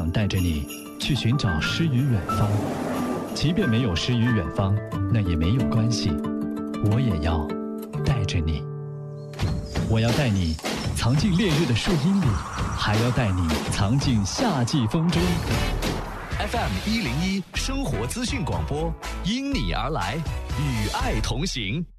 想带着你去寻找诗与远方，即便没有诗与远方，那也没有关系，我也要带着你。我要带你藏进烈日的树荫里，还要带你藏进夏季风中。 FM 101生活资讯广播，因你而来，与爱同行。